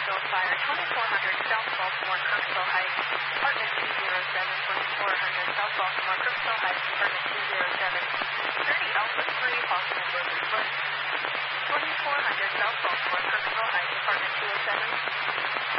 Kirksville Fire, 2400 South Baltimore, Kirksville Heights, apartment 207, 2400 South Baltimore, Kirksville Heights, apartment 207, 30 Alpha 3, Boston Locust West, 2400 South Baltimore, Kirksville Heights, apartment 207.